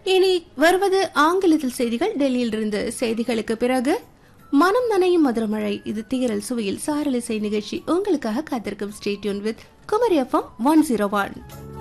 இனி வருவது ஆங்கிலத்தில் செய்திகள். டெல்லியிலிருந்து செய்திகளுக்கு பிறகு மனம் நனையும் மதுரமழை. இது தீரல் சுவையில் சாரலிசை நிகழ்ச்சி உங்களுக்காக காத்திருக்கும். Stay tune with Kumari FM 101.